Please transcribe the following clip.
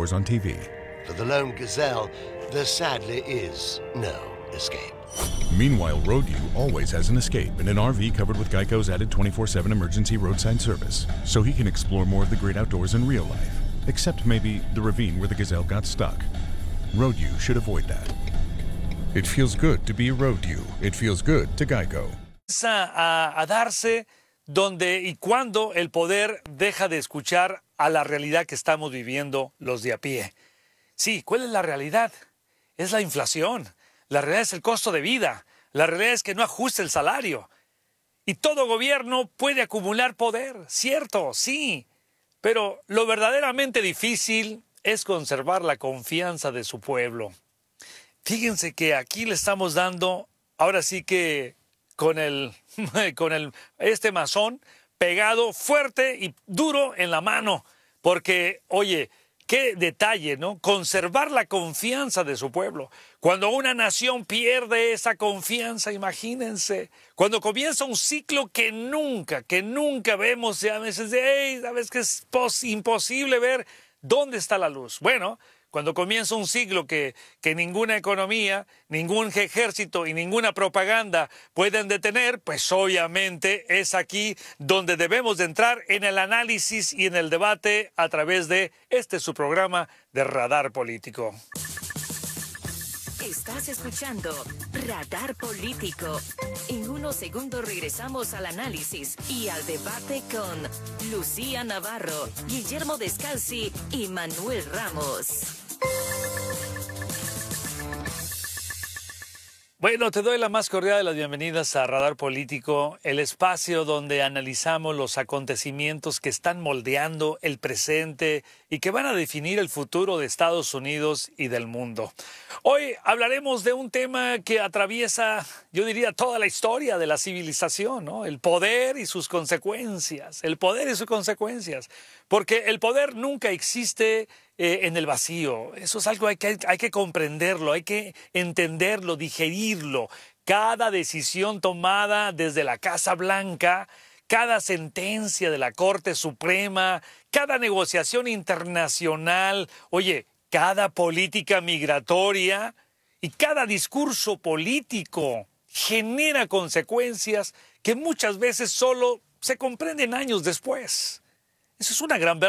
outdoors on TV. For the lone gazelle, there sadly is no escape. Meanwhile, Road-U always has an escape in an RV covered with Geico's added 24/7 emergency roadside service, so he can explore more of the great outdoors in real life, except maybe the ravine where the gazelle got stuck. Road-U should avoid that. It feels good to be Road-U. It feels good to Geico. A darse donde y cuando el poder deja de escuchar a la realidad que estamos viviendo los de a pie. Sí, ¿cuál es la realidad? Es la inflación. La realidad es el costo de vida. La realidad es que no ajusta el salario. Y todo gobierno puede acumular poder, cierto, sí. Pero lo verdaderamente difícil es conservar la confianza de su pueblo. Fíjense que aquí le estamos dando, ahora sí que con este mazón pegado fuerte y duro en la mano. Porque, oye, qué detalle, ¿no? Conservar la confianza de su pueblo. Cuando una nación pierde esa confianza, imagínense, cuando comienza un ciclo que nunca vemos, y a veces sabes que es imposible ver dónde está la luz. Bueno, cuando comienza un ciclo que ninguna economía, ningún ejército y ninguna propaganda pueden detener, pues obviamente es aquí donde debemos de entrar en el análisis y en el debate a través de su programa de Radar Político. Estás escuchando Radar Político. En unos segundos regresamos al análisis y al debate con Lucía Navarro, Guillermo Descalzi y Manuel Ramos. Bueno, te doy la más cordial de las bienvenidas a Radar Político, el espacio donde analizamos los acontecimientos que están moldeando el presente y que van a definir el futuro de Estados Unidos y del mundo. Hoy hablaremos de un tema que atraviesa, yo diría, toda la historia de la civilización, ¿no? El poder y sus consecuencias, porque el poder nunca existe en el vacío. Eso es algo hay que comprenderlo, hay que entenderlo, digerirlo. Cada decisión tomada desde la Casa Blanca, cada sentencia de la Corte Suprema, cada negociación internacional, oye, cada política migratoria y cada discurso político genera consecuencias que muchas veces solo se comprenden años después. Eso es una gran verdad.